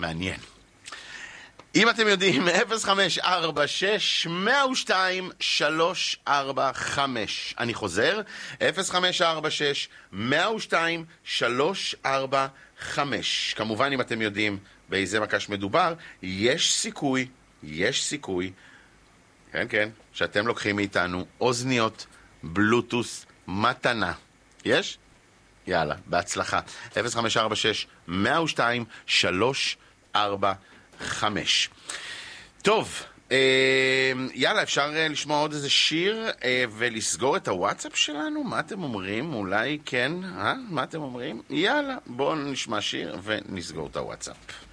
מעניין. אם אתם יודעים, 0546-102-345. אני חוזר, 0546-102-345. כמובן, אם אתם יודעים באיזה מקש מדובר, יש סיכוי, כן, שאתם לוקחים מאיתנו אוזניות בלוטוס מתנה. יש? יאללה, בהצלחה. 0546-102-345. טוב, יאללה, אפשר לשמוע עוד איזה שיר ולסגור את הוואטסאפ שלנו? מה אתם אומרים? אולי כן? מה אתם אומרים? יאללה, בואו נשמע שיר ונסגור את הוואטסאפ.